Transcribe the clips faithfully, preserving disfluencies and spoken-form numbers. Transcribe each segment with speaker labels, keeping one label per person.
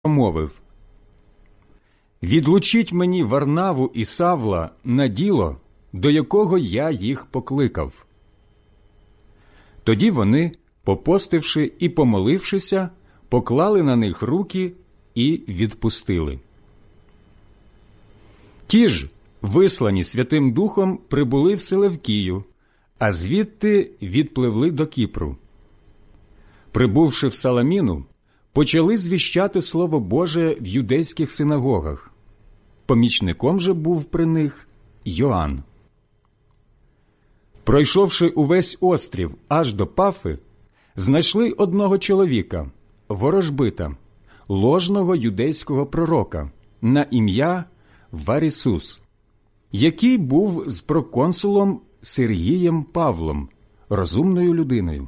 Speaker 1: промовив: «Відлучіть мені Варнаву і Савла на діло, до якого я їх покликав». Тоді вони, попостивши і помолившися, поклали на них руки і відпустили. Ті ж, вислані Святим Духом, прибули в Селевкію, а звідти відпливли до Кіпру. Прибувши в Саламіну, почали звіщати Слово Боже в юдейських синагогах. Помічником же був при них Йоанн. Пройшовши увесь острів аж до Пафи, знайшли одного чоловіка, ворожбита, ложного юдейського пророка, на ім'я Варісус, який був з проконсулом Сергієм Павлом, розумною людиною.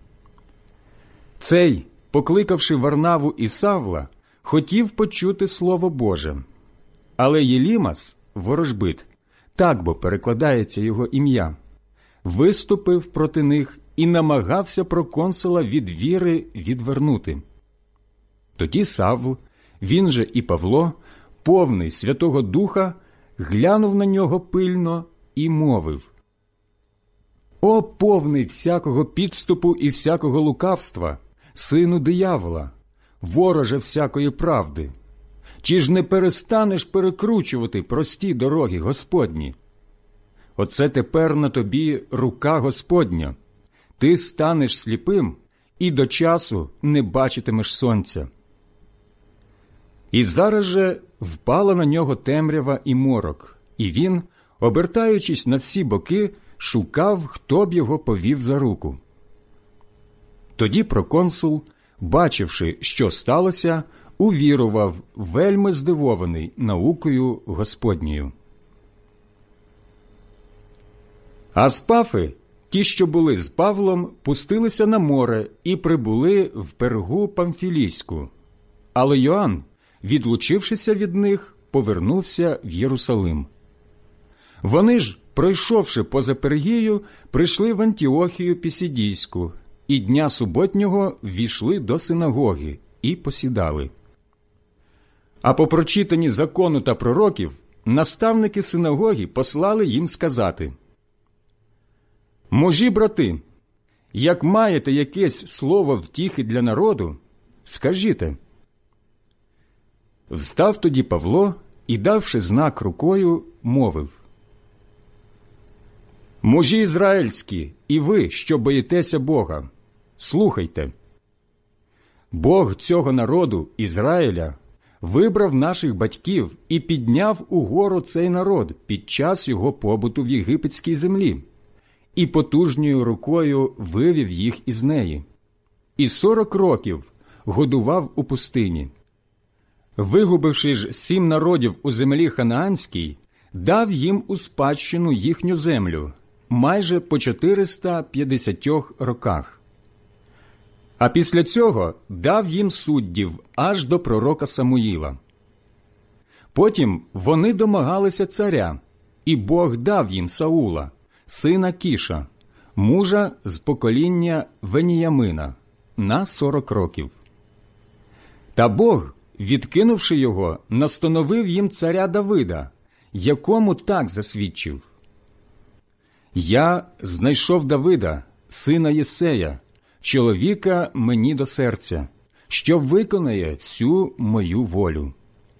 Speaker 1: Цей, покликавши Варнаву і Савла, хотів почути Слово Боже. Але Єлімас, ворожбит, так бо перекладається його ім'я, виступив проти них і намагався проконсула від віри відвернути. Тоді Савл, він же і Павло, повний Святого Духа, глянув на нього пильно і мовив: «О, повний всякого підступу і всякого лукавства, сину диявола, вороже всякої правди! Чи ж не перестанеш перекручувати прості дороги Господні? Оце тепер на тобі рука Господня. Ти станеш сліпим і до часу не бачитимеш сонця». І зараз же впала на нього темрява і морок, і він, обертаючись на всі боки, шукав, хто б його повів за руку. Тоді проконсул, бачивши, що сталося, увірував, вельми здивований наукою Господньою. А з Пафи ті, що були з Павлом, пустилися на море і прибули в Пергу Памфілійську. Але Йоанн, відлучившися від них, повернувся в Єрусалим. Вони ж, пройшовши поза Пергію, прийшли в Антіохію Пісідійську, і дня суботнього ввійшли до синагоги і посідали. А по прочитанні закону та пророків, наставники синагоги послали їм сказати: «Мужі, брати, як маєте якесь слово втіхи для народу, скажіте». Встав тоді Павло і, давши знак рукою, мовив: «Мужі ізраїльські, і ви, що боїтеся Бога, слухайте. Бог цього народу, Ізраїля, вибрав наших батьків і підняв угору цей народ під час його побуту в єгипетській землі, і потужною рукою вивів їх із неї, і сорок років годував у пустині. Вигубивши ж сім народів у землі ханаанській, дав їм у спадщину їхню землю майже по чотириста п'ятдесятьох роках. А після цього дав їм суддів аж до пророка Самуїла. Потім вони домагалися царя, і Бог дав їм Саула, сина Кіша, мужа з покоління Веніямина, на сорок років. Та Бог, відкинувши його, настановив їм царя Давида, якому так засвідчив: «Я знайшов Давида, сина Єсея, чоловіка мені до серця, що виконає всю мою волю».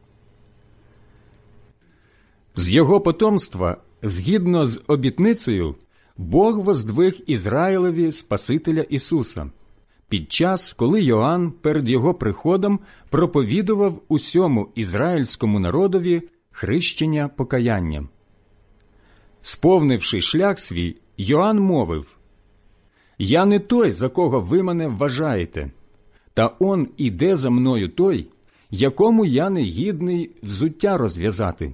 Speaker 1: З його потомства, згідно з обітницею, Бог воздвиг Ізраїлеві Спасителя Ісуса, під час, коли Йоанн перед його приходом проповідував усьому ізраїльському народові хрещення покаяння. Сповнивши шлях свій, Йоанн мовив: «Я не той, за кого ви мене вважаєте, та он іде за мною той, якому я не гідний взуття розв'язати».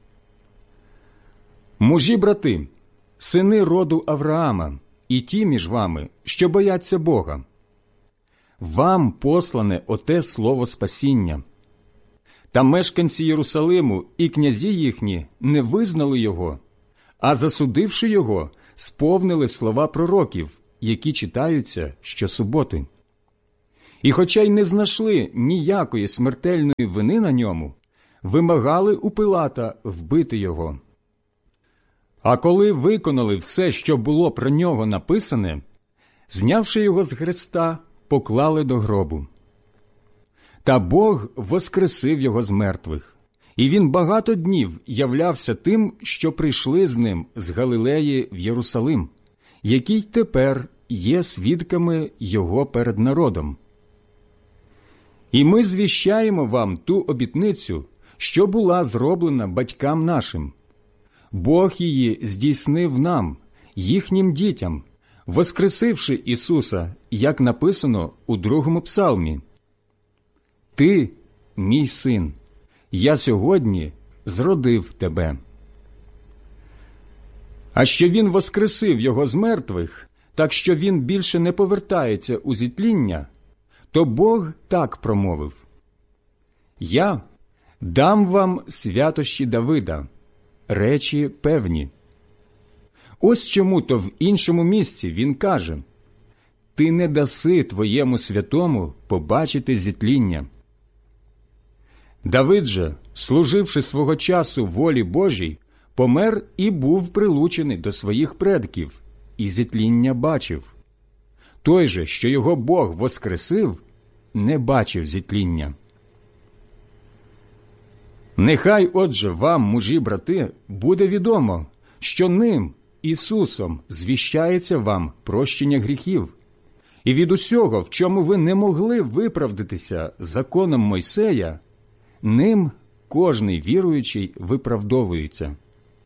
Speaker 1: Мужі, брати, сини роду Авраама, і ті між вами, що бояться Бога, вам послане оте слово спасіння. Та мешканці Єрусалиму і князі їхні не визнали його, а засудивши його, сповнили слова пророків, які читаються щосуботи. І хоча й не знайшли ніякої смертельної вини на ньому, вимагали у Пилата вбити його. А коли виконали все, що було про нього написане, знявши його з хреста, поклали до гробу. Та Бог воскресив його з мертвих, і він багато днів являвся тим, що прийшли з ним з Галилеї в Єрусалим, які й тепер є свідками його перед народом. І ми звіщаємо вам ту обітницю, що була зроблена батькам нашим. Бог її здійснив нам, їхнім дітям, воскресивши Ісуса, як написано у другому псалмі. «Ти, мій син, я сьогодні зродив тебе». А що Він воскресив його з мертвих, так що він більше не повертається у зітління, то Бог так промовив: «Я дам вам святощі Давида, речі певні». Ось чому-то в іншому місці він каже: «Ти не даси твоєму святому побачити зітління». Давид же, служивши свого часу волі Божій, помер і був прилучений до своїх предків, і зітління бачив. Той же, що його Бог воскресив, не бачив зітління. Нехай, отже, вам, мужі брати, буде відомо, що ним, Ісусом, звіщається вам прощення гріхів, і від усього, в чому ви не могли виправдатися законом Мойсея, ним кожний віруючий виправдовується.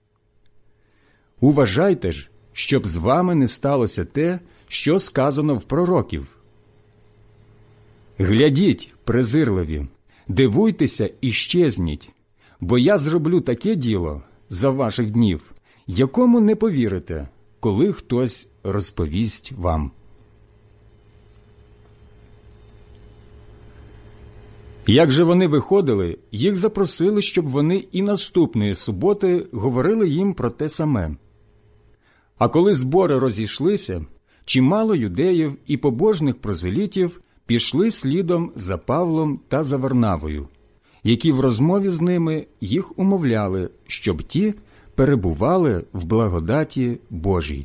Speaker 1: Уважайте ж, щоб з вами не сталося те, що сказано в пророків. Глядіть, презирливі, дивуйтеся і щезніть, бо я зроблю таке діло за ваших днів, якому не повірите, коли хтось розповість вам. Як же вони виходили, їх запросили, щоб вони і наступної суботи говорили їм про те саме. А коли збори розійшлися, чимало юдеїв і побожних прозелітів пішли слідом за Павлом та за Варнавою, які в розмові з ними їх умовляли, щоб ті перебували в благодаті Божій.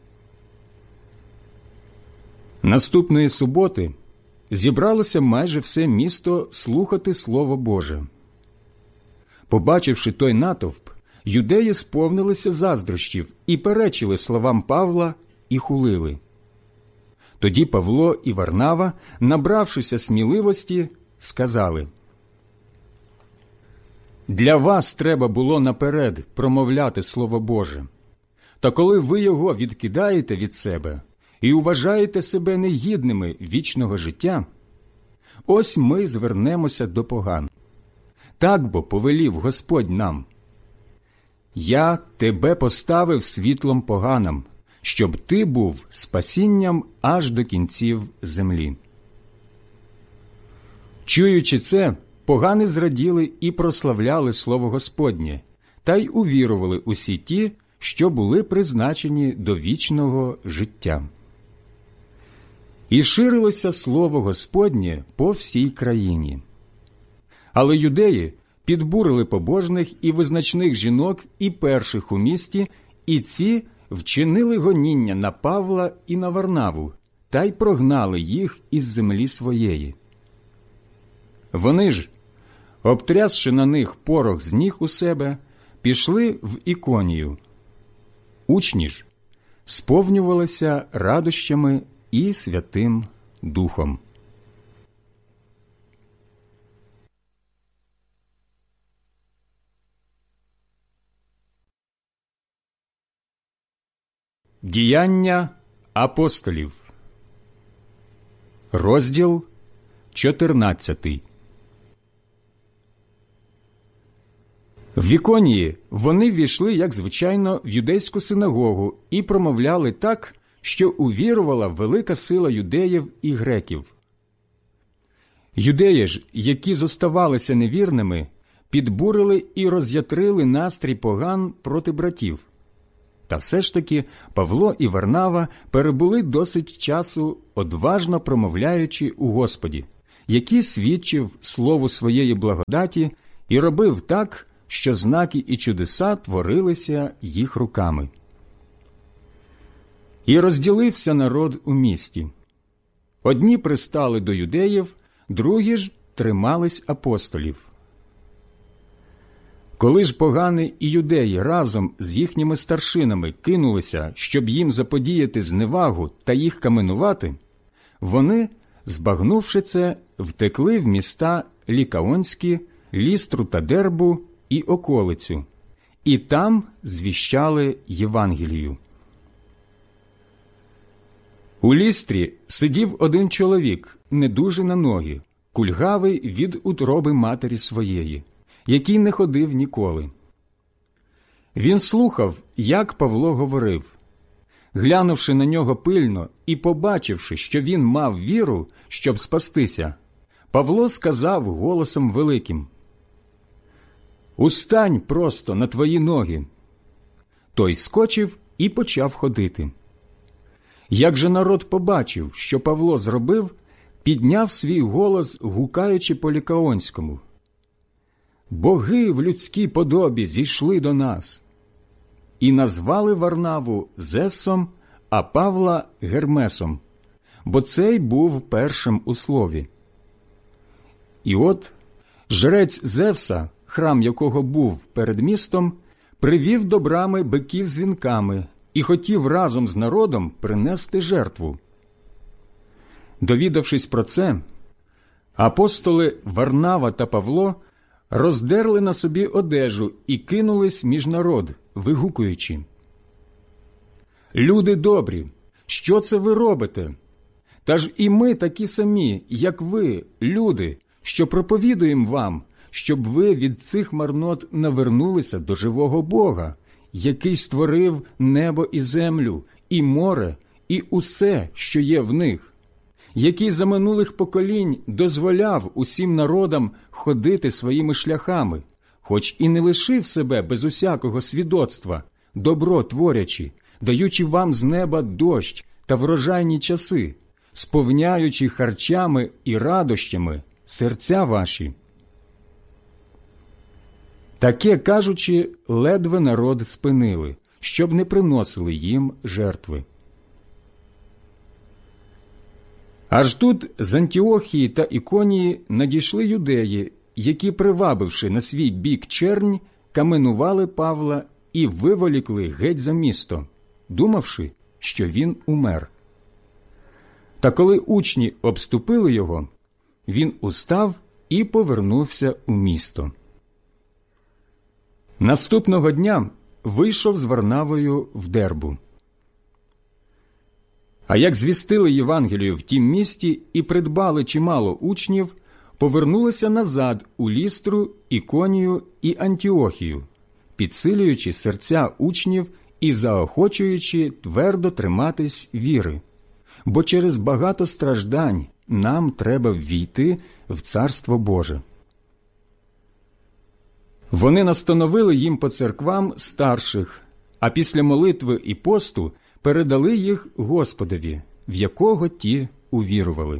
Speaker 1: Наступної суботи зібралося майже все місто слухати Слово Боже. Побачивши той натовп, юдеї сповнилися заздрощів і перечили словам Павла і хулили. Тоді Павло і Варнава, набравшися сміливості, сказали: «Для вас треба було наперед промовляти Слово Боже. Та коли ви його відкидаєте від себе і вважаєте себе негідними вічного життя, ось ми звернемося до поган. Так бо повелів Господь нам: «Я тебе поставив світлом поганам, щоб ти був спасінням аж до кінців землі». Чуючи це, погани зраділи і прославляли слово Господнє, та й увірували усі ті, що були призначені до вічного життя. І ширилося слово Господнє по всій країні. Але юдеї підбурили побожних і визначних жінок і перших у місті, і ці вчинили гоніння на Павла і на Варнаву, та й прогнали їх із землі своєї. Вони ж, обтрясши на них порох з ніг у себе, пішли в Іконію. Учні ж сповнювалися радощами і Святим Духом. Діяння апостолів. Розділ чотирнадцятий. В Іконії вони ввійшли, як звичайно, в юдейську синагогу і промовляли так, що увірувала велика сила юдеїв і греків. Юдеї ж, які зоставалися невірними, підбурили і роз'ятрили настрій поган проти братів. Та все ж таки Павло і Варнава перебули досить часу, одважно промовляючи у Господі, який свідчив слову своєї благодаті і робив так, що знаки і чудеса творилися їх руками. І розділився народ у місті. Одні пристали до юдеїв, другі ж тримались апостолів. Коли ж погани і юдеї разом з їхніми старшинами кинулися, щоб їм заподіяти зневагу та їх каменувати, вони, збагнувши це, втекли в міста Лікаонські, Лістру та Дербу і околицю, і там звіщали Євангелію. У Лістрі сидів один чоловік, недужий на ноги, кульгавий від утроби матері своєї, який не ходив ніколи. Він слухав, як Павло говорив. Глянувши на нього пильно і побачивши, що він мав віру, щоб спастися, Павло сказав голосом великим: «Устань просто на твої ноги». Той скочив і почав ходити. Як же народ побачив, що Павло зробив, підняв свій голос, гукаючи по-лікаонському: «Боги в людській подобі зійшли до нас!» І назвали Варнаву Зевсом, а Павла Гермесом, бо цей був першим у слові. І от жрець Зевса, храм якого був перед містом, привів до брами биків з вінками і хотів разом з народом принести жертву. Довідавшись про це, апостоли Варнава та Павло роздерли на собі одежу і кинулись між народ, вигукуючи: «Люди добрі, що це ви робите? Та ж і ми такі самі, як ви, люди, що проповідуємо вам, щоб ви від цих марнот навернулися до живого Бога, який створив небо і землю, і море, і усе, що є в них, який за минулих поколінь дозволяв усім народам ходити своїми шляхами, хоч і не лишив себе без усякого свідоцтва, добро творячи, даючи вам з неба дощ та врожайні часи, сповняючи харчами і радощами серця ваші». Таке кажучи, ледве народ спинили, щоб не приносили їм жертви. Аж тут з Антіохії та Іконії надійшли юдеї, які, привабивши на свій бік чернь, каменували Павла і виволікли геть за місто, думавши, що він умер. Та коли учні обступили його, він устав і повернувся у місто. Наступного дня вийшов з Варнавою в Дербу. А як звістили Євангелію в тім місті і придбали чимало учнів, повернулися назад у Лістру, Іконію і Антіохію, підсилюючи серця учнів і заохочуючи твердо триматись віри, бо через багато страждань нам треба ввійти в Царство Боже. Вони настановили їм по церквам старших, а після молитви і посту передали їх Господові, в якого ті увірували.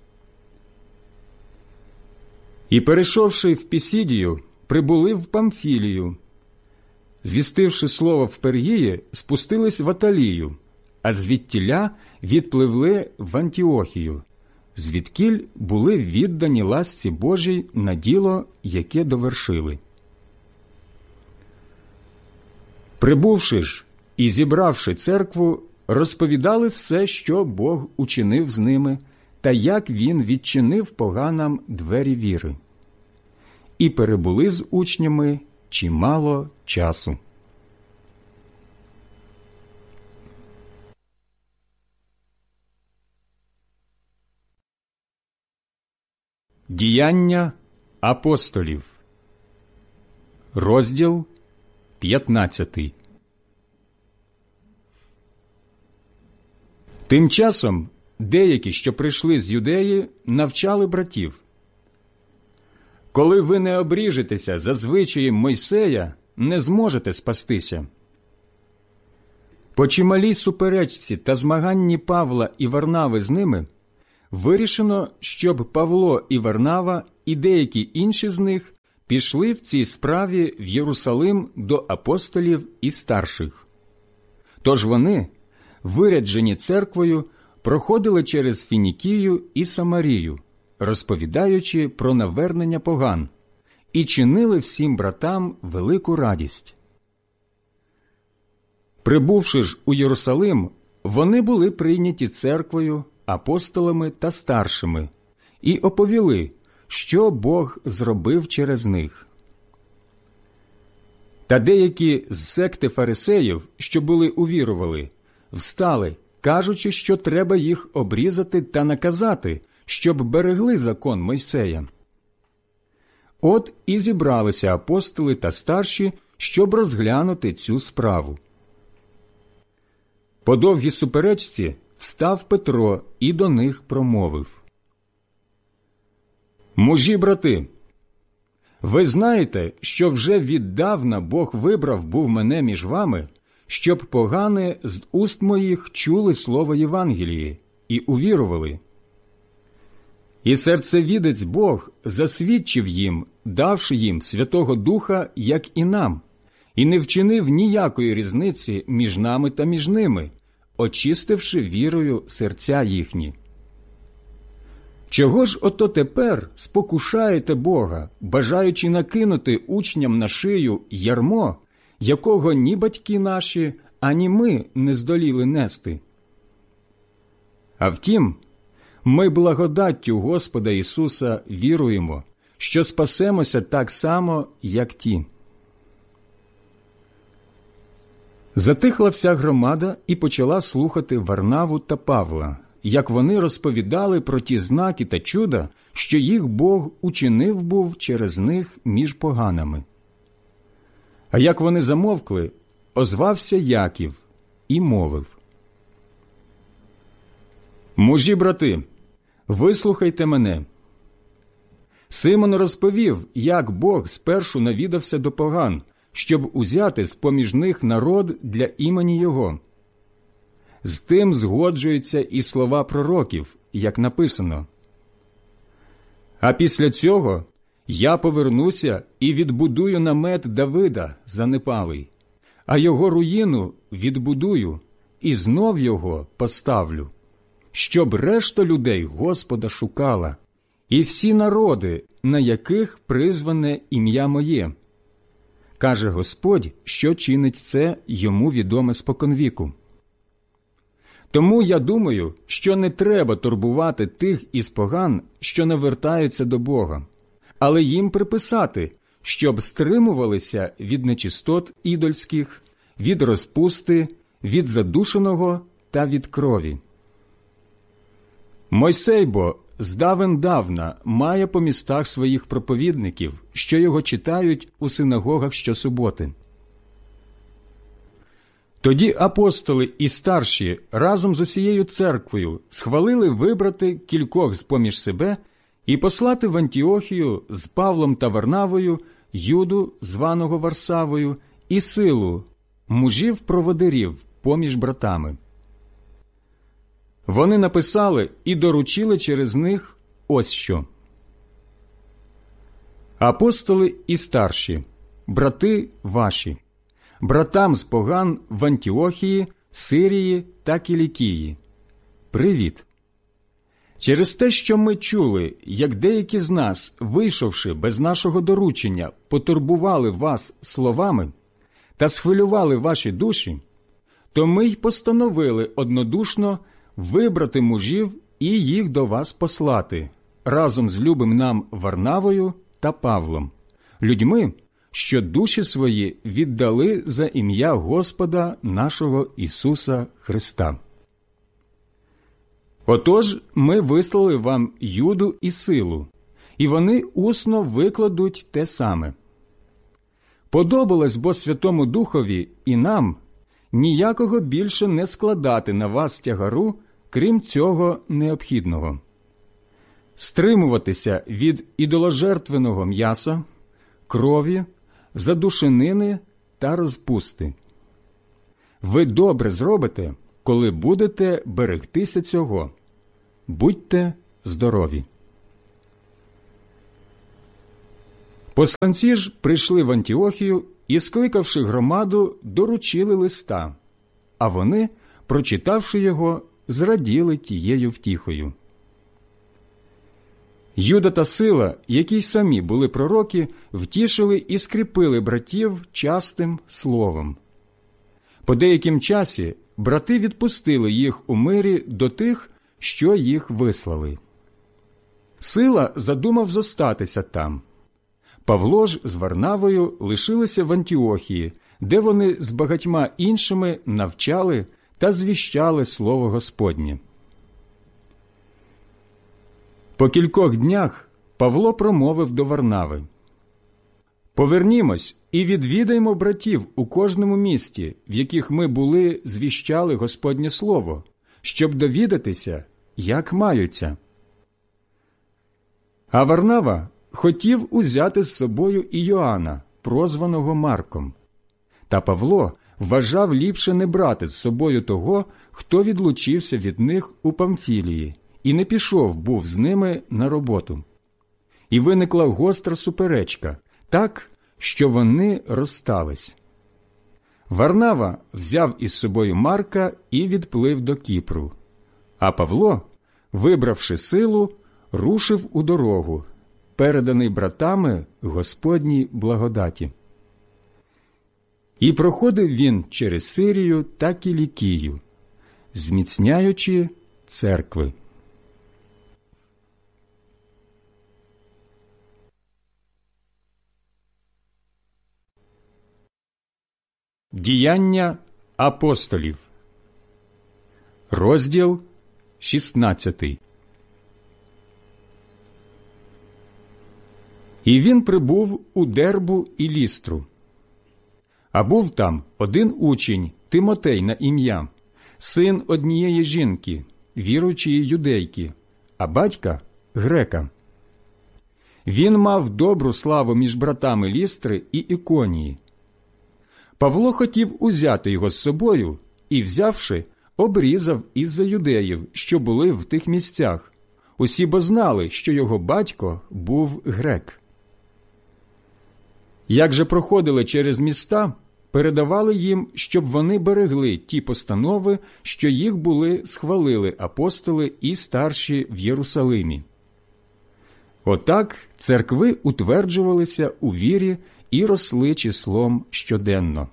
Speaker 1: І, перейшовши в Пісідію, прибули в Памфілію. Звістивши слово в Пергії, спустились в Аталію, а звідтіля відпливли в Антіохію, звідкіль були віддані ласці Божій на діло, яке довершили. Прибувши ж і зібравши церкву, розповідали все, що Бог учинив з ними, та як Він відчинив поганам двері віри. І перебули з учнями чимало часу. Діяння апостолів. Розділ п'ятнадцятий. Тим часом деякі, що прийшли з Юдеї, навчали братів: «Коли ви не обріжетеся за звичаєм Мойсея, не зможете спастися». По чималій суперечці та змаганні Павла і Варнави з ними вирішено, щоб Павло і Варнава і деякі інші з них пішли в цій справі в Єрусалим до апостолів і старших. Тож вони, виряджені церквою, проходили через Фінікію і Самарію, розповідаючи про навернення поган, і чинили всім братам велику радість. Прибувши ж у Єрусалим, вони були прийняті церквою, апостолами та старшими, і оповіли, що Бог зробив через них. Та деякі з секти фарисеїв, що були увірували, встали, кажучи, що треба їх обрізати та наказати, щоб берегли закон Мойсея. От і зібралися апостоли та старші, щоб розглянути цю справу. По довгій суперечці встав Петро і до них промовив: «Мужі, брати, ви знаєте, що вже віддавна Бог вибрав був мене між вами, щоб погани з уст моїх чули слово Євангелії і увірували. І серцевідець Бог засвідчив їм, давши їм Святого Духа, як і нам, і не вчинив ніякої різниці між нами та між ними, очистивши вірою серця їхні. Чого ж ото тепер спокушаєте Бога, бажаючи накинути учням на шию ярмо, якого ні батьки наші, ані ми не здоліли нести? А втім, ми благодаттю Господа Ісуса віруємо, що спасемося так само, як ті». Затихла вся громада і почала слухати Варнаву та Павла, як вони розповідали про ті знаки та чуда, що їх Бог учинив був через них між поганами. А як вони замовкли, озвався Яків і мовив: «Мужі, брати, вислухайте мене. Симон розповів, як Бог спершу навідався до поган, щоб узяти з-поміж них народ для імені Його. З тим згоджуються і слова пророків, як написано: «А після цього я повернуся і відбудую намет Давида занепалий, а його руїну відбудую і знов його поставлю, щоб решта людей Господа шукала, і всі народи, на яких призване ім'я моє. Каже Господь, що чинить це йому відоме споконвіку. Тому я думаю, що не треба турбувати тих із поган, що навертаються до Бога, але їм приписати, щоб стримувалися від нечистот ідольських, від розпусти, від задушеного та від крові. Мойсей бо здавен-давна має по містах своїх проповідників, що його читають у синагогах щосуботи». Тоді апостоли і старші разом з усією церквою схвалили вибрати кількох з-поміж себе і послати в Антіохію з Павлом та Варнавою Юду, званого Варсавою, і Силу, мужів-проводирів поміж братами. Вони написали і доручили через них ось що: «Апостоли і старші, брати ваші, братам з поган в Антіохії, Сирії та Кілікії, привіт! Через те, що ми чули, як деякі з нас, вийшовши без нашого доручення, потурбували вас словами та схвилювали ваші душі, то ми й постановили однодушно вибрати мужів і їх до вас послати, разом з любим нам Варнавою та Павлом, людьми, що душі свої віддали за ім'я Господа нашого Ісуса Христа. Отож ми вислали вам Юду і Силу, і вони усно викладуть те саме. Подобалось бо Святому Духові і нам ніякого більше не складати на вас тягару, крім цього необхідного: стримуватися від ідоложертвеного м'яса, крові, задушенини та розпусти. Ви добре зробите, коли будете берегтися цього. Будьте здорові. Посланці ж прийшли в Антіохію і, скликавши громаду, доручили листа, а вони, прочитавши його, зраділи тією втіхою. Юда та Сила, які й самі були пророки, втішили і скріпили братів частим словом. По деяким часі брати відпустили їх у мирі до тих, що їх вислали. Сила задумав зостатися там. Павло ж з Варнавою лишилися в Антіохії, де вони з багатьма іншими навчали та звіщали слово Господнє. По кількох днях Павло промовив до Варнави: «Повернімось і відвідаймо братів у кожному місті, в яких ми були, звіщали Господнє слово, щоб довідатися, як маються». А Варнава хотів узяти з собою і Йоанна, прозваного Марком. Та Павло вважав ліпше не брати з собою того, хто відлучився від них у Памфілії, і не пішов був з ними на роботу. І виникла гостра суперечка, так, що вони розстались. Варнава взяв із собою Марка і відплив до Кіпру, а Павло, вибравши Силу, рушив у дорогу, переданий братами Господній благодаті. І проходив він через Сирію та Кілікію, зміцняючи церкви. Діяння апостолів. Розділ шістнадцятий. І він прибув у Дербу і Лістру. А був там один учень, Тимотей на ім'я, син однієї жінки, віруючої юдейки, а батька – грека. Він мав добру славу між братами Лістри і Іконії. Павло хотів узяти його з собою і, взявши, обрізав із-за юдеїв, що були в тих місцях. Усі бо знали, що його батько був грек. Як же проходили через міста, передавали їм, щоб вони берегли ті постанови, що їх були схвалили апостоли і старші в Єрусалимі. Отак церкви утверджувалися у вірі і росли числом щоденно.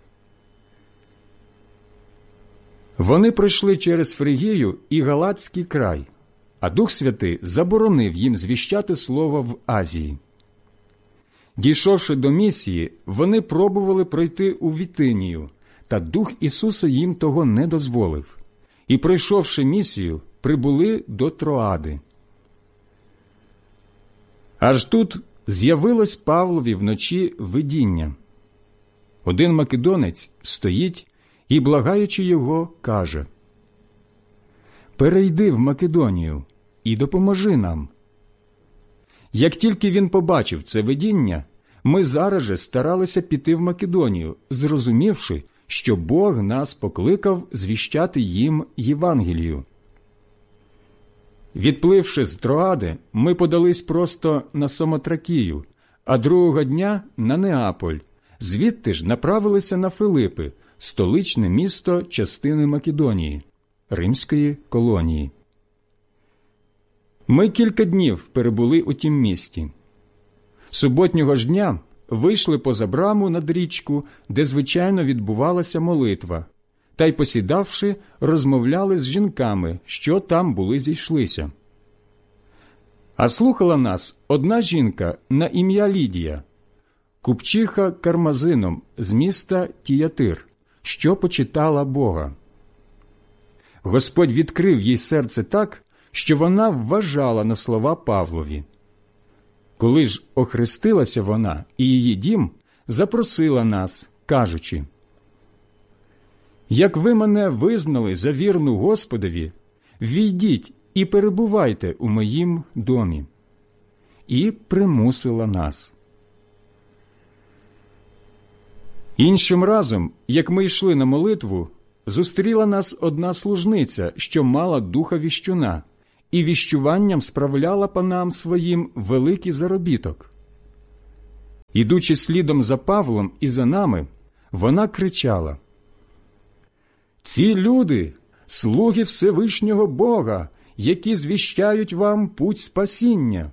Speaker 1: Вони пройшли через Фригію і Галатський край, а Дух Святий заборонив їм звіщати слово в Азії. Дійшовши до Місії, вони пробували пройти у Вітинію, та Дух Ісуса їм того не дозволив. І, пройшовши Місію, прибули до Троади. Аж тут з'явилось Павлові вночі видіння. Один македонець стоїть і, благаючи його, каже: «Перейди в Македонію і допоможи нам». Як тільки він побачив це видіння, ми зараз же старалися піти в Македонію, зрозумівши, що Бог нас покликав звіщати їм Євангелію. Відпливши з Троади, ми подались просто на Самотракію, а другого дня – на Неаполь. Звідти ж направилися на Филипи, столичне місто частини Македонії, римської колонії. Ми кілька днів перебули у тім місті. Суботнього ж дня вийшли поза браму над річку, де звичайно відбувалася молитва, та й, посідавши, розмовляли з жінками, що там були зійшлися. А слухала нас одна жінка на ім'я Лідія, купчиха кармазином з міста Тіятир, що почитала Бога. Господь відкрив їй серце так, що вона вважала на слова Павлові. Коли ж охрестилася вона і її дім, запросила нас, кажучи: «Як ви мене визнали за вірну Господові, війдіть і перебувайте у моїм домі». І примусила нас. Іншим разом, як ми йшли на молитву, зустріла нас одна служниця, що мала духа віщуна, і віщуванням справляла панам своїм великий заробіток. Ідучи слідом за Павлом і за нами, вона кричала: «Ці люди – слуги Всевишнього Бога, які звіщають вам путь спасіння».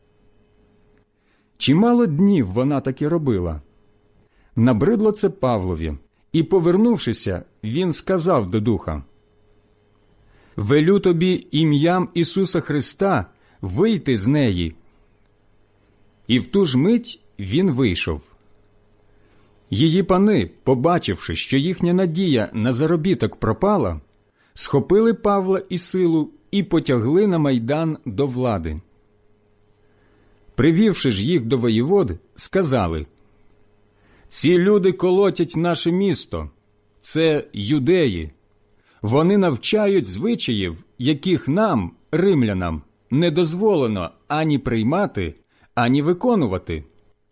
Speaker 1: Чимало днів вона таки робила. Набридло це Павлові, і, повернувшися, він сказав до духа: «Велю тобі ім'ям Ісуса Христа вийти з неї». І в ту ж мить він вийшов. Її пани, побачивши, що їхня надія на заробіток пропала, схопили Павла і Силу і потягли на майдан до влади. Привівши ж їх до воєвод, сказали: «Ці люди колотять наше місто, це юдеї. Вони навчають звичаїв, яких нам, римлянам, не дозволено ані приймати, ані виконувати».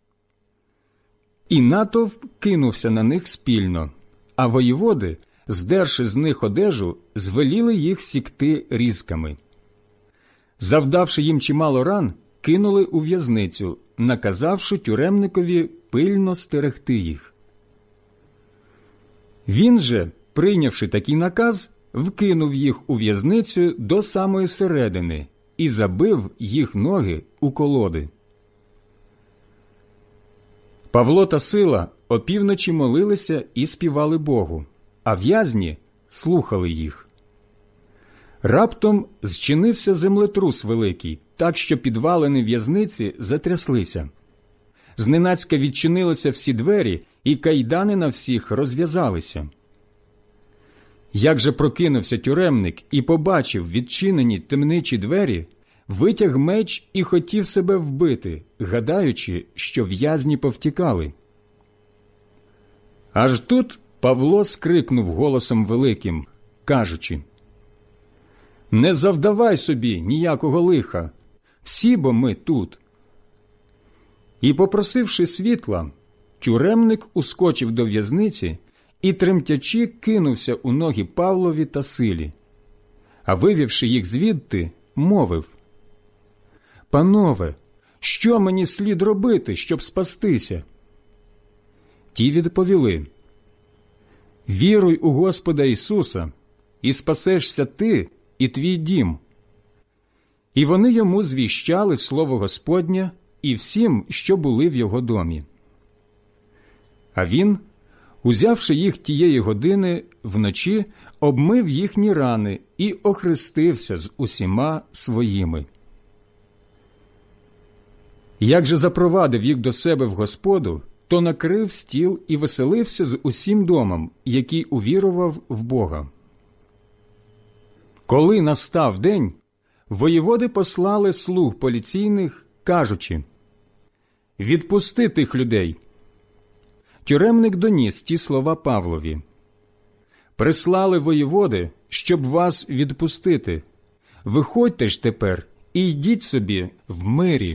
Speaker 1: І натовп кинувся на них спільно, а воєводи, здерши з них одежу, звеліли їх сікти різками. Завдавши їм чимало ран, кинули у в'язницю, наказавши тюремникові пильно стерегти їх. Він же, прийнявши такий наказ, вкинув їх у в'язницю до самої середини і забив їх ноги у колоди. Павло та Сила опівночі молилися і співали Богу, а в'язні слухали їх. Раптом зчинився землетрус великий, так що підвалини в'язниці затряслися. Зненацька відчинилися всі двері, і кайдани на всіх розв'язалися. Як же прокинувся тюремник і побачив відчинені темничі двері, витяг меч і хотів себе вбити, гадаючи, що в'язні повтікали. Аж тут Павло скрикнув голосом великим, кажучи: «Не завдавай собі ніякого лиха, всі бо ми тут». І, попросивши світла, тюремник ускочив до в'язниці і, тремтячи, кинувся у ноги Павлові та Силі. А вивівши їх звідти, мовив: «Панове, що мені слід робити, щоб спастися?» Ті відповіли: «Віруй у Господа Ісуса, і спасешся ти і твій дім». І вони йому звіщали слово Господнє і всім, що були в його домі. А він, узявши їх тієї години, вночі обмив їхні рани і охрестився з усіма своїми. Як же запровадив їх до себе в Господу, то накрив стіл і веселився з усім домом, який увірував в Бога. Коли настав день, воєводи послали слуг поліційних, кажучи: «Відпусти тих людей». Тюремник доніс ті слова Павлові: «Прислали воєводи, щоб вас відпустити. Виходьте ж тепер і йдіть собі в мирі».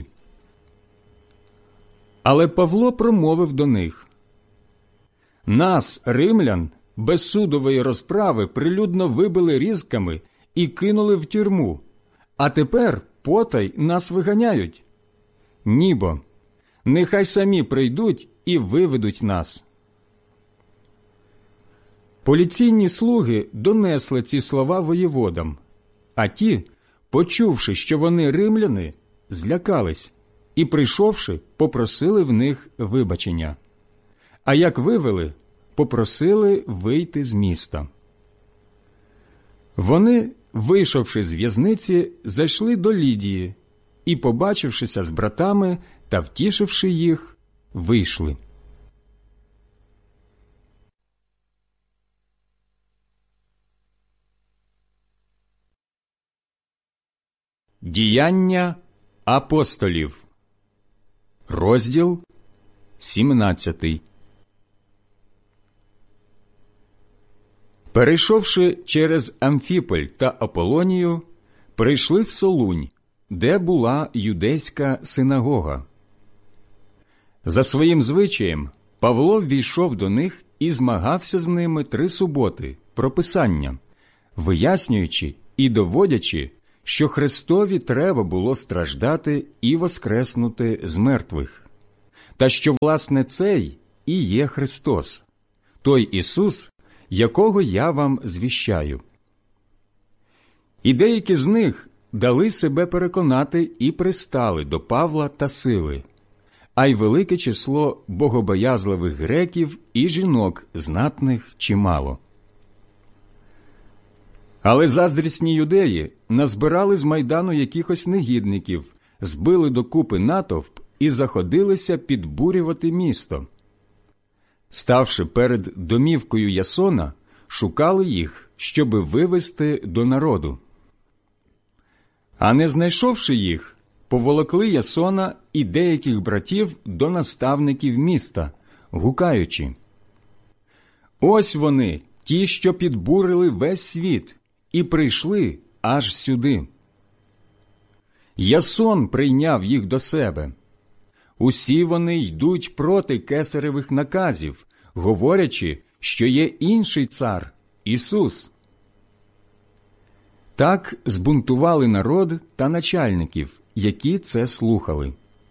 Speaker 1: Але Павло промовив до них: «Нас, римлян, без судової розправи прилюдно вибили різками і кинули в тюрму, а тепер потай нас виганяють. Нібо, нехай самі прийдуть і виведуть нас». Поліційні слуги донесли ці слова воєводам, а ті, почувши, що вони римляни, злякались і, прийшовши, попросили в них вибачення. А як вивели, попросили вийти з міста. Вони, вийшовши з в'язниці, зайшли до Лідії і, побачившися з братами та втішивши їх, вийшли. Діяння апостолів, розділ сімнадцятий. Перейшовши через Амфіполь та Аполонію, прийшли в Солунь, де була юдейська синагога. За своїм звичаєм, Павло ввійшов до них і змагався з ними три суботи про Писання, вияснюючи і доводячи, що Христові треба було страждати і воскреснути з мертвих, та що, власне, цей і є Христос, той Ісус, якого я вам звіщаю. І деякі з них дали себе переконати і пристали до Павла та Сили, а й велике число богобоязливих греків і жінок знатних чимало. Але заздрісні юдеї назбирали з майдану якихось негідників, збили докупи натовп і заходилися підбурювати місто. Ставши перед домівкою Ясона, шукали їх, щоби вивести до народу. А не знайшовши їх, поволокли Ясона і деяких братів до наставників міста, гукаючи: «Ось вони, ті, що підбурили весь світ, і прийшли аж сюди. Ясон прийняв їх до себе. Усі вони йдуть проти кесаревих наказів, говорячи, що є інший цар – Ісус». Так збунтували народ та начальників, які це слухали.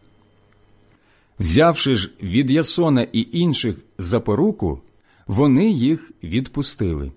Speaker 1: Взявши ж від Ясона і інших за поруку, вони їх відпустили.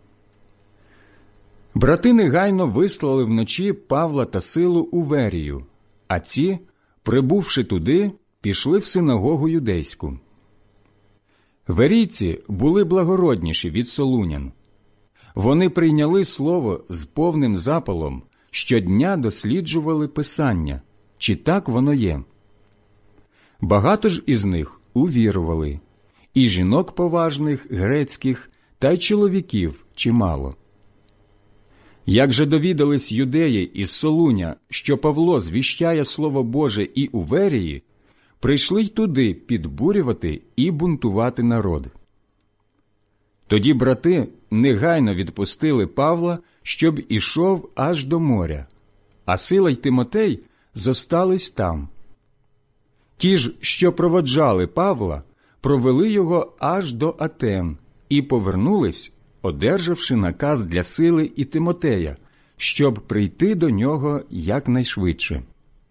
Speaker 1: Брати негайно вислали вночі Павла та Силу у Верію, а ці, прибувши туди, пішли в синагогу юдейську. Верійці були благородніші від солунян. Вони прийняли слово з повним запалом, щодня досліджували Писання, чи так воно є. Багато ж із них увірували, і жінок поважних, грецьких, та й чоловіків чимало. Як же довідались юдеї із Солуня, що Павло звіщає Слово Боже і у Верії, прийшли й туди підбурювати і бунтувати народ. Тоді брати негайно відпустили Павла, щоб ішов аж до моря, а Сила й Тимотей зостались там. Ті ж, що проводжали Павла, провели його аж до Атен і повернулись, одержавши наказ для Сили і Тимотея, щоб прийти до нього якнайшвидше.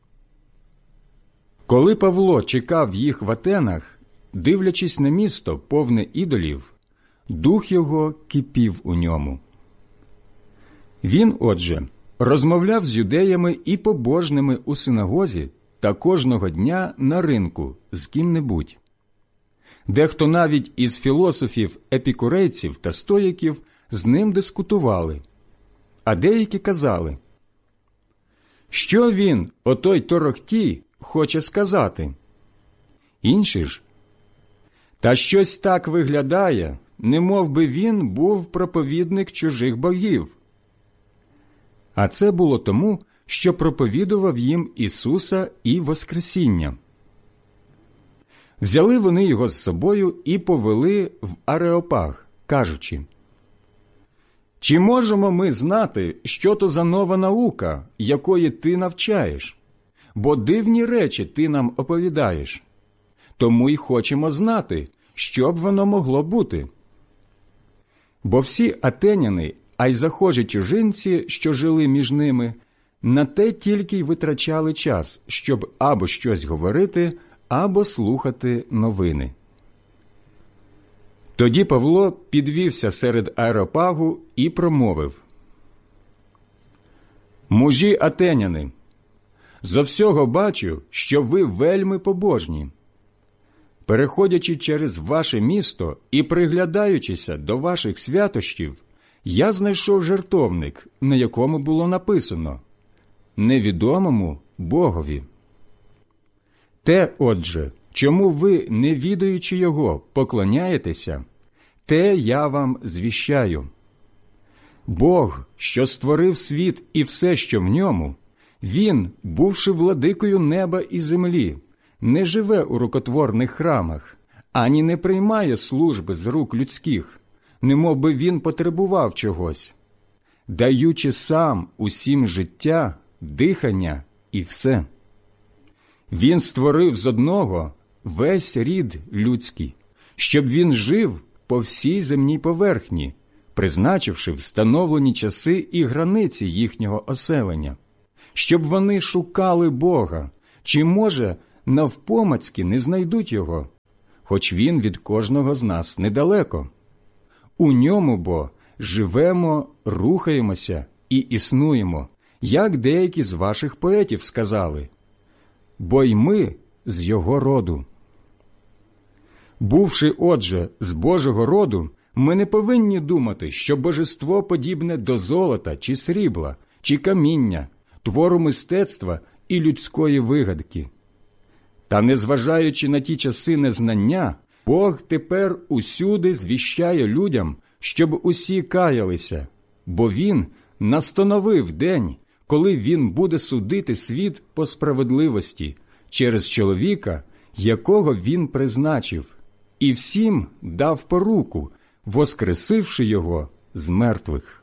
Speaker 1: Коли Павло чекав їх в Атенах, дивлячись на місто, повне ідолів, дух його кипів у ньому. Він, отже, розмовляв з юдеями і побожними у синагозі та кожного дня на ринку з ким-небудь. Дехто навіть із філософів-епікурейців та стоїків з ним дискутували, а деякі казали: «Що він, отой торохтій, хоче сказати?» Інші ж: «Та щось так виглядає, немов би він був проповідник чужих богів». А це було тому, що проповідував їм Ісуса і Воскресіння. Взяли вони його з собою і повели в Ареопаг, кажучи: «Чи можемо ми знати, що то за нова наука, якої ти навчаєш? Бо дивні речі ти нам оповідаєш. Тому й хочемо знати, що б воно могло бути». Бо всі атеняни, а й захожі чужинці, що жили між ними, на те тільки й витрачали час, щоб або щось говорити, або слухати новини. Тоді Павло підвівся серед Ареопагу і промовив: «Мужі атеняни, зо всього бачу, що ви вельми побожні. Переходячи через ваше місто і приглядаючися до ваших святощів, я знайшов жертовник, на якому було написано: невідомому Богові. Те, отже, чому ви, не відаючи його, поклоняєтеся, те я вам звіщаю. Бог, що створив світ і все, що в ньому, Він, бувши владикою неба і землі, не живе у рукотворних храмах, ані не приймає служби з рук людських, немов би він потребував чогось, даючи сам усім життя, дихання і все. Він створив з одного весь рід людський, щоб він жив по всій земній поверхні, призначивши встановлені часи і границі їхнього оселення, щоб вони шукали Бога, чи, може, навпомацьки не знайдуть Його, хоч Він від кожного з нас недалеко. У ньому бо живемо, рухаємося і існуємо, як деякі з ваших поетів сказали, бо й ми з Його роду. Бувши, отже, з Божого роду, ми не повинні думати, що божество подібне до золота чи срібла, чи каміння, твору мистецтва і людської вигадки. Та, незважаючи на ті часи незнання, Бог тепер усюди звіщає людям, щоб усі каялися, бо Він настановив день, коли Він буде судити світ по справедливості через чоловіка, якого Він призначив, і всім дав поруку, воскресивши його з мертвих.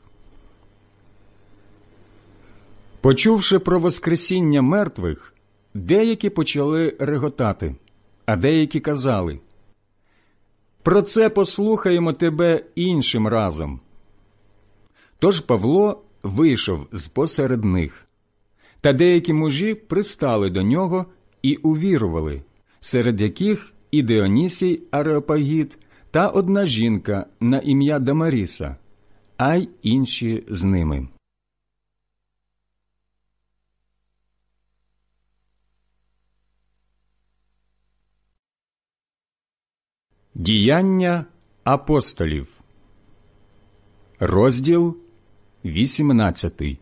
Speaker 1: Почувши про воскресіння мертвих, деякі почали реготати, а деякі казали, «Про це послухаємо тебе іншим разом». Тож Павло вийшов з-посеред них, та деякі мужі пристали до нього і увірували, серед яких і Діонісій Ареопагіт та одна жінка на ім'я Дамаріса, а й інші з ними. Діяння апостолів, розділ вісімнадцятий.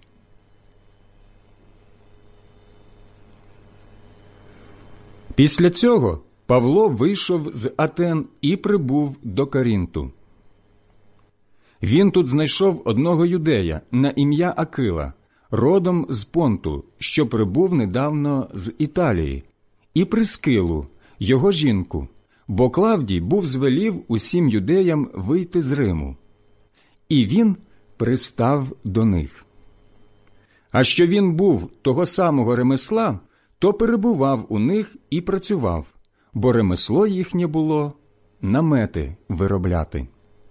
Speaker 1: Після цього Павло вийшов з Атен і прибув до Корінту. Він тут знайшов одного юдея на ім'я Акила, родом з Понту, що прибув недавно з Італії, і Прискилу, його жінку, бо Клавдій був звелів усім юдеям вийти з Риму. І він пристав до них. А що він був того самого ремесла, то перебував у них і працював, бо ремесло їхнє було намети виробляти.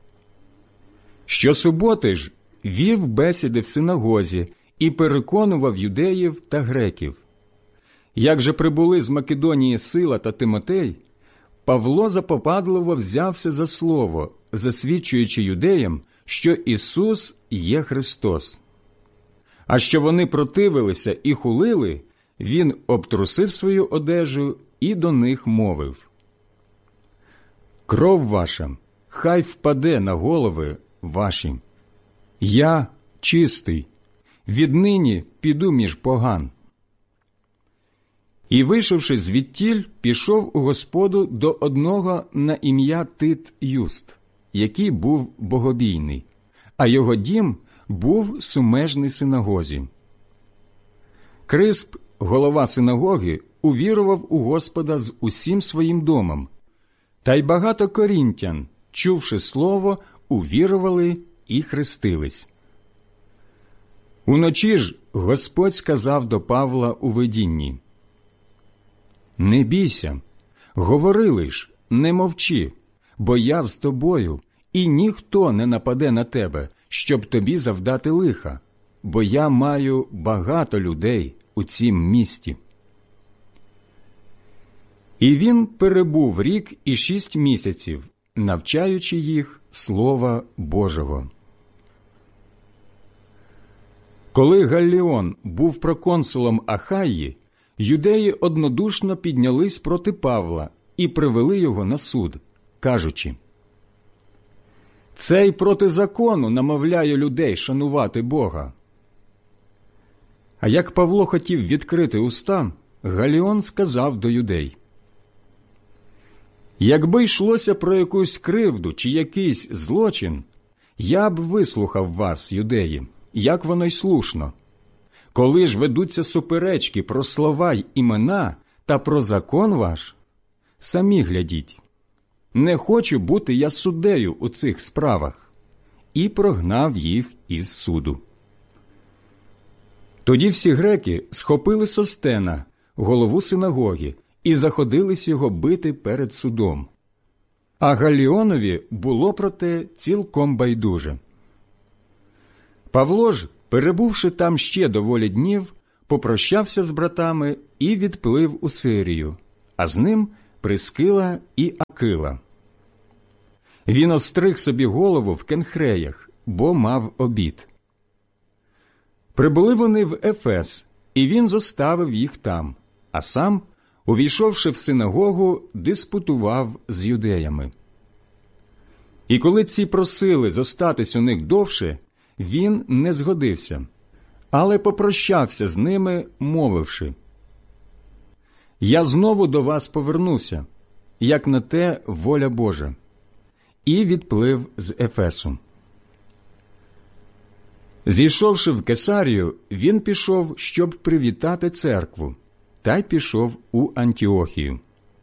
Speaker 1: Щосуботи ж вів бесіди в синагозі і переконував юдеїв та греків. Як же прибули з Македонії Сила та Тимотей, Павло запопадливо взявся за слово, засвідчуючи юдеям, що Ісус є Христос. А що вони противилися і хулили, він обтрусив свою одежу і до них мовив: «Кров ваша хай впаде на голови ваші. Я чистий, віднині піду між поган». І, вийшовши звідтіль, пішов у господу до одного на ім'я Тит Юст, який був богобійний, а його дім був сумежний синагозі. Крисп, голова синагоги, увірував у Господа з усім своїм домом, та й багато корінтян, чувши слово, увірували і хрестились. Уночі ж Господь сказав до Павла у видінні: «Не бійся, говори лиш, не мовчи, бо я з тобою, і ніхто не нападе на тебе, щоб тобі завдати лиха, бо я маю багато людей у цім місті». І він перебув рік і шість місяців, навчаючи їх Слова Божого. Коли Галліон був проконсулом Ахаї, юдеї однодушно піднялись проти Павла і привели його на суд, кажучи: «Цей проти закону намовляє людей шанувати Бога». А як Павло хотів відкрити уста, Галліон сказав до юдей: «Якби йшлося про якусь кривду чи якийсь злочин, я б вислухав вас, юдеї, як воно й слушно. Коли ж ведуться суперечки про слова й імена та про закон ваш, самі глядіть. Не хочу бути я суддею у цих справах». І прогнав їх із суду. Тоді всі греки схопили Состена, голову синагоги, і заходились його бити перед судом. А Галліонові було про те цілком байдуже. Павло ж, перебувши там ще доволі днів, попрощався з братами і відплив у Сирію, а з ним Прискила і Акила. Він остриг собі голову в Кенхреях, бо мав обід. Прибули вони в Ефес, і він зоставив їх там, а сам, увійшовши в синагогу, диспутував з юдеями. І коли ці просили зостатись у них довше, він не згодився, але попрощався з ними, мовивши: «Я знову до вас повернуся, як на те воля Божа», і відплив з Ефесу. Зійшовши в Кесарію, він пішов, щоб привітати церкву, та й пішов у Антіохію.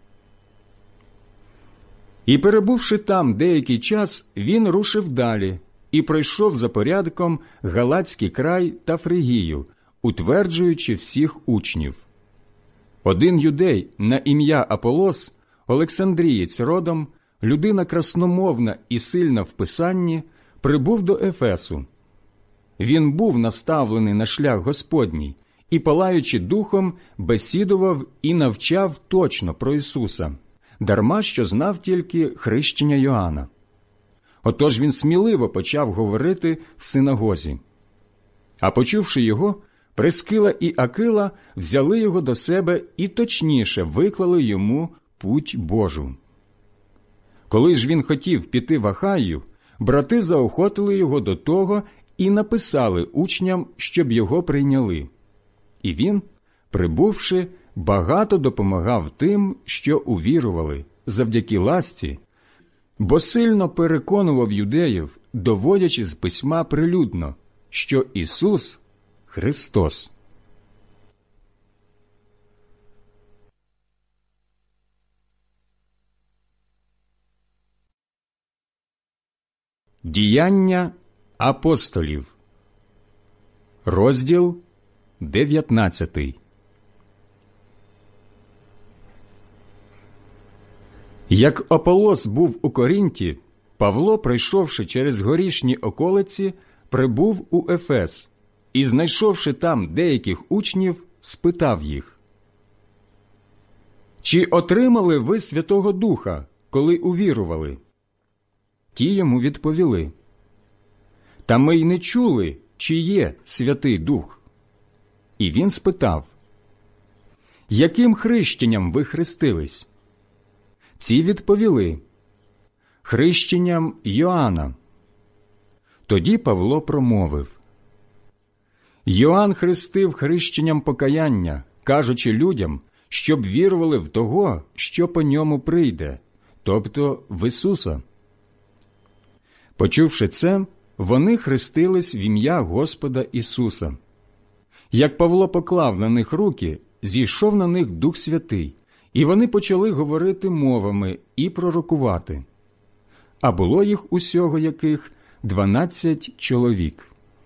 Speaker 1: І, перебувши там деякий час, він рушив далі і пройшов за порядком Галатський край та Фригію, утверджуючи всіх учнів. Один юдей на ім'я Аполос, Олександрієць родом, людина красномовна і сильна в писанні, прибув до Ефесу. Він був наставлений на шлях Господній і, палаючи духом, бесідував і навчав точно про Ісуса, дарма що знав тільки хрещення Йоанна. Отож він сміливо почав говорити в синагозі. А почувши його, Прискила і Акила взяли його до себе і точніше виклали йому путь Божу. Коли ж він хотів піти в Ахаю, брати заохотили його до того і написали учням, щоб його прийняли. І він, прибувши, багато допомагав тим, що увірували, завдяки ласці, бо сильно переконував юдеїв, доводячи з письма прилюдно, що Ісус – Христос. Діяння апостолів. Розділ дев'ятнадцятий. Як Аполос був у Корінті, Павло, пройшовши через горішні околиці, прибув у Ефес і, знайшовши там деяких учнів, спитав їх: «Чи отримали ви Святого Духа, коли увірували?» Ті йому відповіли: «Та ми й не чули, чи є Святий Дух». І він спитав: «Яким хрещенням ви хрестились?» Ці відповіли: «Хрещенням Йоанна». Тоді Павло промовив: «Йоанн хрестив хрещенням покаяння, кажучи людям, щоб вірували в того, що по ньому прийде, тобто в Ісуса». Почувши це, вони хрестились в ім'я Господа Ісуса. Як Павло поклав на них руки, зійшов на них Дух Святий, і вони почали говорити мовами і пророкувати. А було їх усього яких дванадцять чоловік.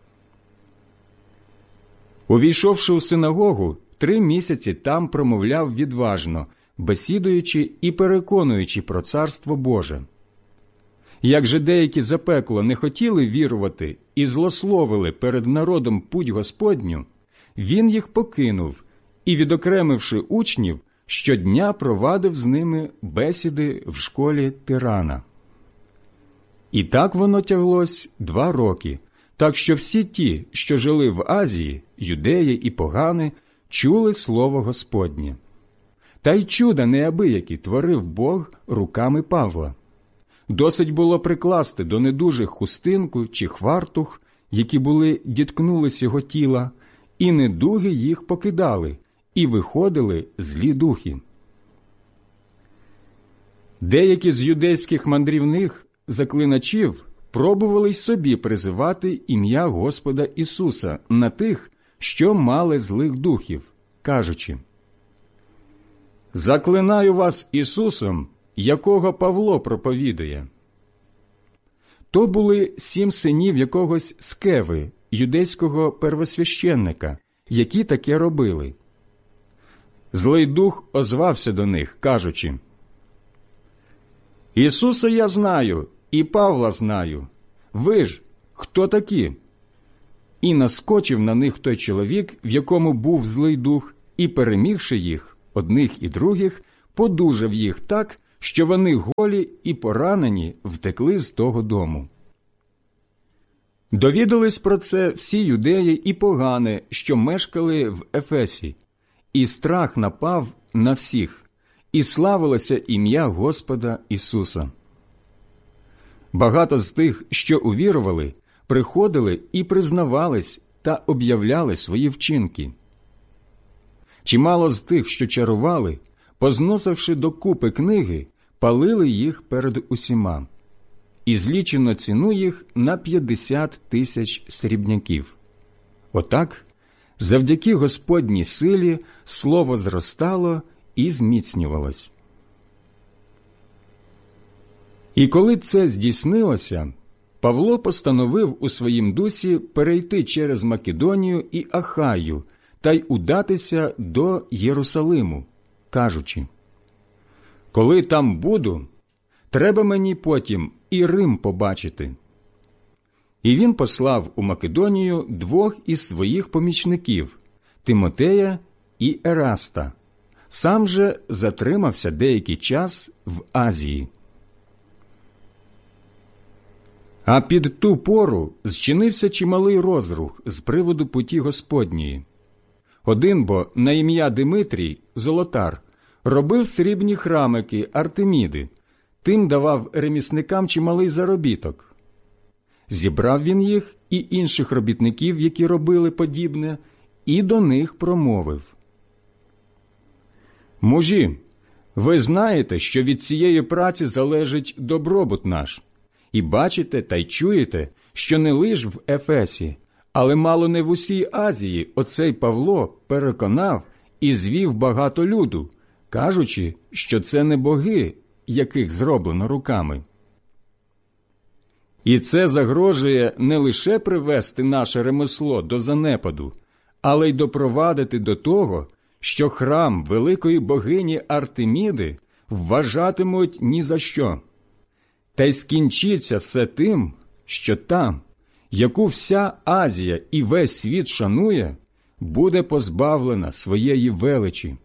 Speaker 1: Увійшовши у синагогу, три місяці там промовляв відважно, бесідуючи і переконуючи про Царство Боже. Як же деякі запекло не хотіли вірувати і злословили перед народом путь Господню, він їх покинув і, відокремивши учнів, щодня провадив з ними бесіди в школі Тирана. І так воно тяглось два роки, так що всі ті, що жили в Азії, юдеї і погани, чули слово Господнє. Та й чуда неабиякі творив Бог руками Павла. Досить було прикласти до недужих хустинку чи хвартух, які були діткнулись його тіла, і недуги їх покидали, і виходили злі духи. Деякі з юдейських мандрівних заклиначів пробували й собі призивати ім'я Господа Ісуса на тих, що мали злих духів, кажучи: «Заклинаю вас Ісусом, якого Павло проповідує». То були сім синів якогось Скеви, юдейського первосвященника, які таке робили. Злий дух озвався до них, кажучи: Ісуса я знаю, і Павла знаю. Ви ж хто такі? І наскочив на них той чоловік, в якому був злий дух, і, перемігши їх, одних і других, подужав їх так, що вони голі і поранені втекли з того дому. Довідались про це всі юдеї і погани, що мешкали в Ефесі, і страх напав на всіх, і славилося ім'я Господа Ісуса. Багато з тих, що увірували, приходили і признавались та об'являли свої вчинки. Чимало з тих, що чарували, позносивши докупи книги, палили їх перед усіма, і злічено ціну їх на п'ятдесят тисяч срібняків. Отак, завдяки Господній силі, слово зростало і зміцнювалось. І коли це здійснилося, Павло постановив у своїм дусі перейти через Македонію і Ахаю та й удатися до Єрусалиму, кажучи: «Коли там буду, треба мені потім і Рим побачити». І він послав у Македонію двох із своїх помічників – Тимотея і Ераста. Сам же затримався деякий час в Азії. А під ту пору зчинився чималий розрух з приводу путі Господньої. Один бо на ім'я Димитрій, золотар, робив срібні храмики Артеміди, тим давав ремісникам чималий заробіток. Зібрав він їх і інших робітників, які робили подібне, і до них промовив: «Мужі, ви знаєте, що від цієї праці залежить добробут наш, і бачите та й чуєте, що не лиш в Ефесі, але мало не в усій Азії оцей Павло переконав і звів багато люду, кажучи, що це не боги, яких зроблено руками. І це загрожує не лише привести наше ремесло до занепаду, але й допровадити до того, що храм великої богині Артеміди вважатимуть ні за що. Та й скінчиться все тим, що там, яку вся Азія і весь світ шанує, буде позбавлена своєї величі».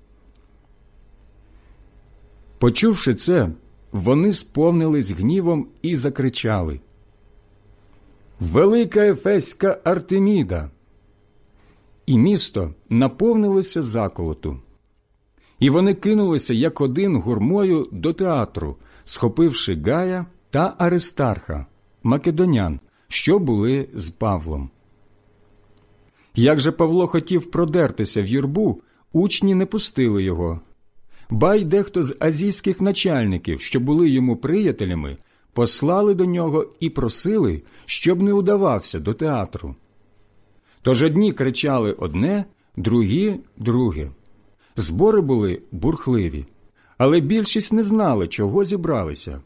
Speaker 1: Почувши це, вони сповнились гнівом і закричали: «Велика Ефеська Артеміда!» І місто наповнилося заколоту. І вони кинулися як один гурмою до театру, схопивши Гая та Аристарха, македонян, що були з Павлом. Як же Павло хотів продертися в юрбу, учні не пустили його. Ба й дехто з азійських начальників, що були йому приятелями, послали до нього і просили, щоб не удавався до театру. Тож одні кричали одне, другі – друге. Збори були бурхливі, але більшість не знали, чого зібралися.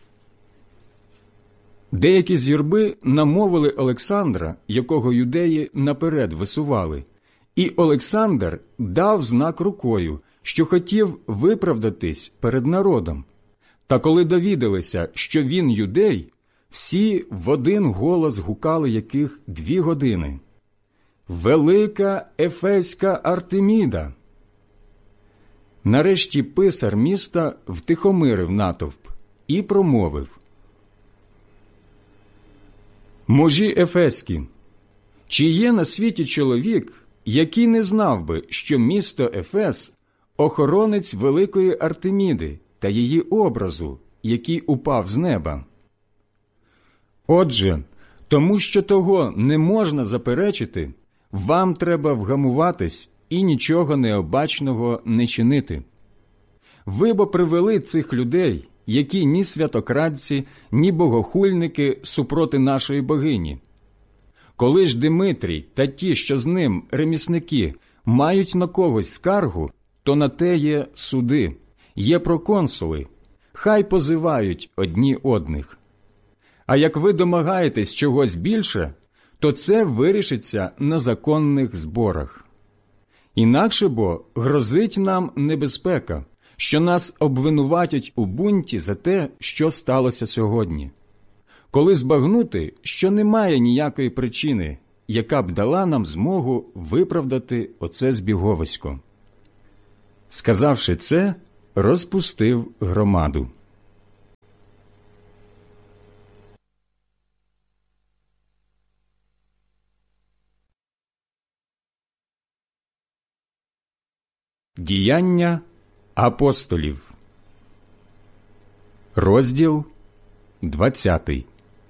Speaker 1: Деякі з юрби намовили Олександра, якого юдеї наперед висували, і Олександр дав знак рукою, що хотів виправдатись перед народом. Та коли довідалися, що він юдей, всі в один голос гукали яких дві години: «Велика Ефеська Артеміда!» Нарешті писар міста втихомирив натовп і промовив: «Мужі ефеські, чи є на світі чоловік, який не знав би, що місто Ефес – охоронець великої Артеміди та її образу, який упав з неба? Отже, тому що того не можна заперечити, вам треба вгамуватись і нічого необачного не чинити. Ви бо привели цих людей, які ні святокрадці, ні богохульники супроти нашої богині. Коли ж Димитрій та ті, що з ним, ремісники, мають на когось скаргу, то на те є суди, є проконсули, хай позивають одні одних. А як ви домагаєтесь чогось більше, то це вирішиться на законних зборах. Інакше бо грозить нам небезпека, що нас обвинуватять у бунті за те, що сталося сьогодні, коли збагнути, що немає ніякої причини, яка б дала нам змогу виправдати оце збіговисько. Сказавши це, розпустив громаду. Діяння апостолів. Розділ двадцятий.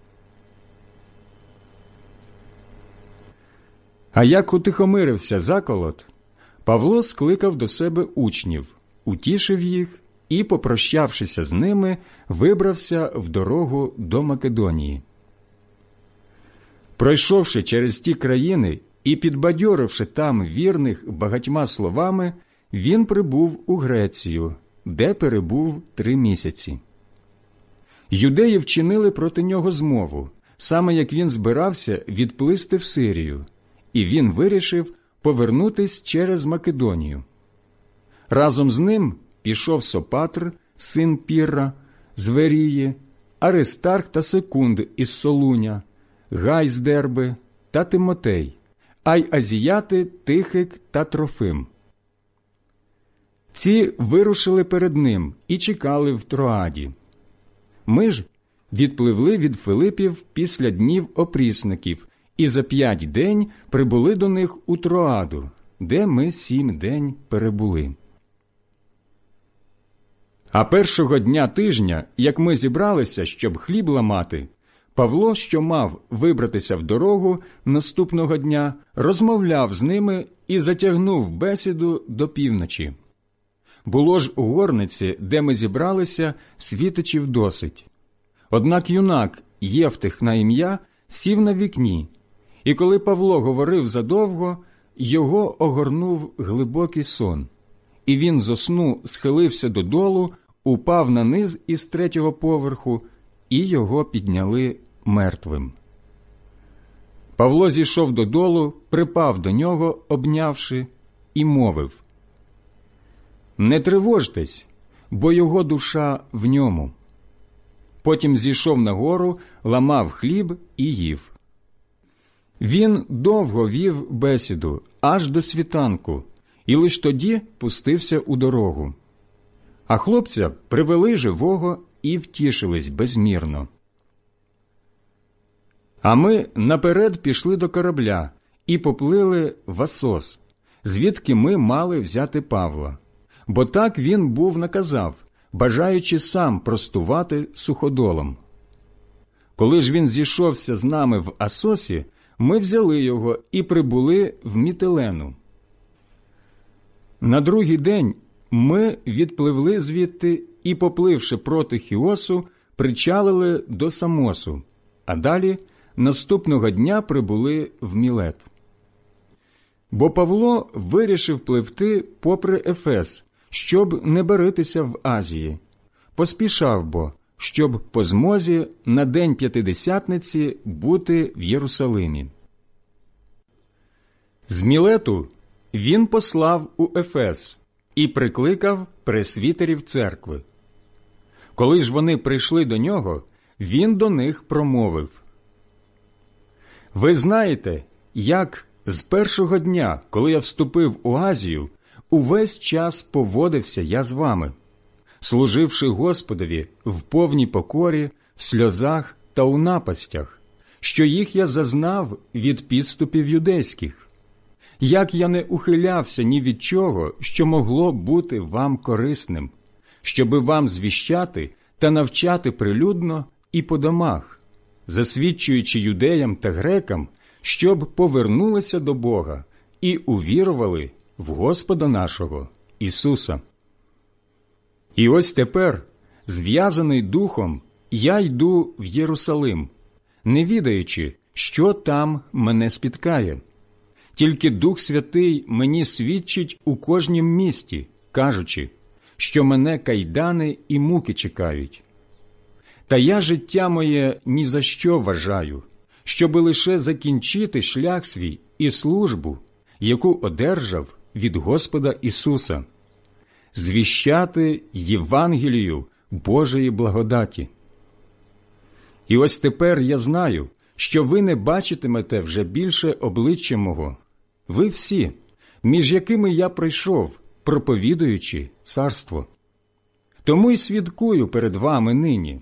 Speaker 1: А як утихомирився заколот, Павло скликав до себе учнів, утішив їх і, попрощавшися з ними, вибрався в дорогу до Македонії. Пройшовши через ті країни і підбадьоривши там вірних багатьма словами, він прибув у Грецію, де перебув три місяці. Юдеї вчинили проти нього змову, саме як він збирався відплисти в Сирію, і він вирішив повернутись через Македонію. Разом з ним пішов Сопатр, син Пірра, з Верії, Аристарх та Секунд із Солуня, Гай з Дерби та Тимотей, а й азіяти Тихик та Трофим. Ці вирушили перед ним і чекали в Троаді. Ми ж відпливли від Филипів після днів опрісників і за п'ять день прибули до них у Троаду, де ми сім день перебули. А першого дня тижня, як ми зібралися, щоб хліб ламати, Павло, що мав вибратися в дорогу наступного дня, розмовляв з ними і затягнув бесіду до півночі. Було ж у горниці, де ми зібралися, світичів досить. Однак юнак, Євтих на ім'я, сів на вікні, і коли Павло говорив задовго, його огорнув глибокий сон, і він зо сну схилився додолу, упав на низ із третього поверху, і його підняли мертвим. Павло зійшов додолу, припав до нього, обнявши, і мовив: «Не тривожтесь, бо його душа в ньому». Потім зійшов нагору, ламав хліб і їв. Він довго вів бесіду, аж до світанку, і лиш тоді пустився у дорогу. А хлопця привели живого і втішились безмірно. А ми наперед пішли до корабля і поплили в Асос, звідки ми мали взяти Павла. Бо так він був наказав, бажаючи сам простувати суходолом. Коли ж він зійшовся з нами в Асосі, ми взяли його і прибули в Мітилену. На другий день ми відпливли звідти і, попливши проти Хіосу, причалили до Самосу, а далі наступного дня прибули в Мілет. Бо Павло вирішив пливти попри Ефес, щоб не баритися в Азії. Поспішав бо, щоб по змозі на день П'ятидесятниці бути в Єрусалимі. З Мілету він послав у Ефес і прикликав пресвітерів церкви. Коли ж вони прийшли до нього, він до них промовив: «Ви знаєте, як з першого дня, коли я вступив у Азію, увесь час поводився я з вами, служивши Господові в повній покорі, в сльозах та у напастях, що їх я зазнав від підступів юдейських. Як я не ухилявся ні від чого, що могло бути вам корисним, щоби вам звіщати та навчати прилюдно і по домах, засвідчуючи юдеям та грекам, щоб повернулися до Бога і увірували в Господа нашого Ісуса. І ось тепер, зв'язаний духом, я йду в Єрусалим, не відаючи, що там мене спіткає. Тільки Дух Святий мені свідчить у кожнім місті, кажучи, що мене кайдани і муки чекають. Та я життя моє ні за що вважаю, щоби лише закінчити шлях свій і службу, яку одержав від Господа Ісуса, звіщати Євангелію Божої благодаті. І ось тепер я знаю, що ви не бачитимете вже більше обличчя мого, ви всі, між якими я прийшов, проповідуючи царство. Тому й свідкую перед вами нині,